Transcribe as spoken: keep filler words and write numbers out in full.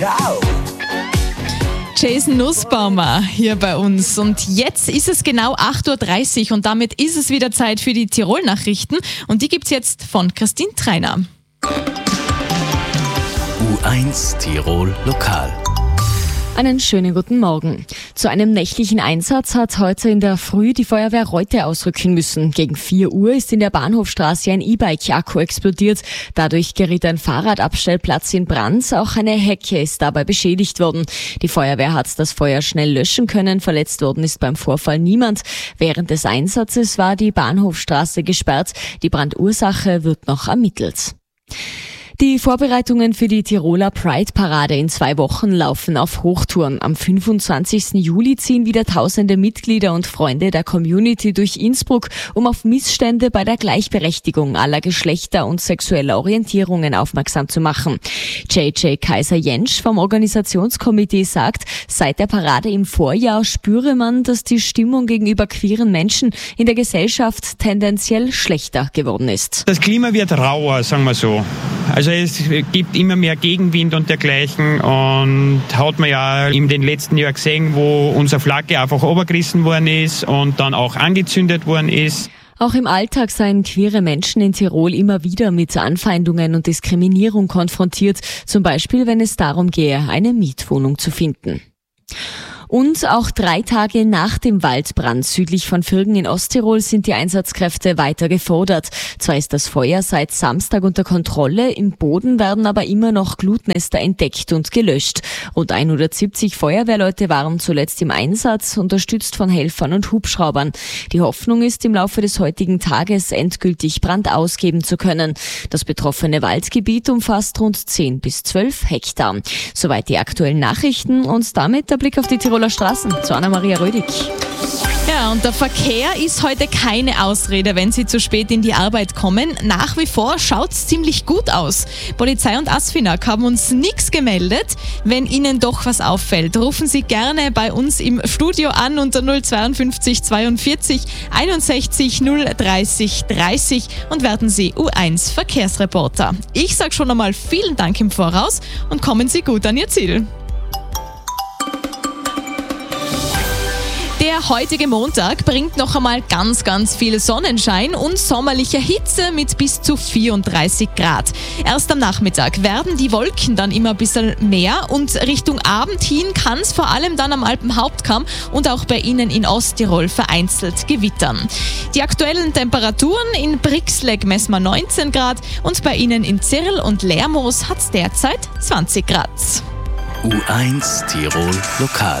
Jason Nussbaumer hier bei uns. Und jetzt ist es genau acht Uhr dreißig und damit ist es wieder Zeit für die Tirol-Nachrichten. Und die gibt's jetzt von Christine Treiner. U eins Tirol Lokal. Einen schönen guten Morgen. Zu einem nächtlichen Einsatz hat heute in der Früh die Feuerwehr Reute ausrücken müssen. Gegen vier Uhr ist in der Bahnhofstraße ein E-Bike-Akku explodiert. Dadurch geriet ein Fahrradabstellplatz in Brand. Auch eine Hecke ist dabei beschädigt worden. Die Feuerwehr hat das Feuer schnell löschen können. Verletzt worden ist beim Vorfall niemand. Während des Einsatzes war die Bahnhofstraße gesperrt. Die Brandursache wird noch ermittelt. Die Vorbereitungen für die Tiroler Pride-Parade in zwei Wochen laufen auf Hochtouren. Am fünfundzwanzigsten Juli ziehen wieder tausende Mitglieder und Freunde der Community durch Innsbruck, um auf Missstände bei der Gleichberechtigung aller Geschlechter und sexueller Orientierungen aufmerksam zu machen. J J Kaiser-Jentsch vom Organisationskomitee sagt, seit der Parade im Vorjahr spüre man, dass die Stimmung gegenüber queeren Menschen in der Gesellschaft tendenziell schlechter geworden ist. Das Klima wird rauer, sagen wir so. Also es gibt immer mehr Gegenwind und dergleichen und hat man ja in den letzten Jahren gesehen, wo unsere Flagge einfach runtergerissen worden ist und dann auch angezündet worden ist. Auch im Alltag seien queere Menschen in Tirol immer wieder mit Anfeindungen und Diskriminierung konfrontiert, zum Beispiel wenn es darum gehe, eine Mietwohnung zu finden. Und auch drei Tage nach dem Waldbrand südlich von Virgen in Osttirol sind die Einsatzkräfte weiter gefordert. Zwar ist das Feuer seit Samstag unter Kontrolle, im Boden werden aber immer noch Glutnester entdeckt und gelöscht. Rund hundertsiebzig Feuerwehrleute waren zuletzt im Einsatz, unterstützt von Helfern und Hubschraubern. Die Hoffnung ist, im Laufe des heutigen Tages endgültig Brand ausgeben zu können. Das betroffene Waldgebiet umfasst rund zehn bis zwölf Hektar. Soweit die aktuellen Nachrichten und damit der Blick auf die Tiroler Straßen zu Anna-Maria Rödig. Ja, und der Verkehr ist heute keine Ausrede, wenn Sie zu spät in die Arbeit kommen. Nach wie vor schaut's ziemlich gut aus. Polizei und ASFINAG haben uns nichts gemeldet. Wenn Ihnen doch was auffällt, rufen Sie gerne bei uns im Studio an unter null fünf zwei zweiundvierzig einundsechzig null dreißig dreißig und werden Sie U eins Verkehrsreporter. Ich sage schon einmal vielen Dank im Voraus und kommen Sie gut an Ihr Ziel. Der heutige Montag bringt noch einmal ganz, ganz viel Sonnenschein und sommerliche Hitze mit bis zu vierunddreißig Grad. Erst am Nachmittag werden die Wolken dann immer ein bisschen mehr und Richtung Abend hin kann es vor allem dann am Alpenhauptkamm und auch bei Ihnen in Osttirol vereinzelt gewittern. Die aktuellen Temperaturen in Brixleg messen wir neunzehn Grad und bei Ihnen in Zirl und Lermoos hat es derzeit zwanzig Grad. U eins Tirol Lokal.